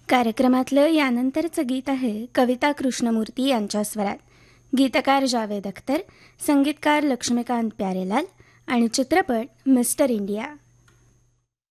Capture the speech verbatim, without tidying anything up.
कार्यक्रमातलं यानंतरचं गीत आहे कविता कृष्णमूर्ती यांच्या स्वरात. गीतकार जावेद अख्तर, संगीतकार लक्ष्मीकांत प्यारेलाल आणि चित्रपट मिस्टर इंडिया.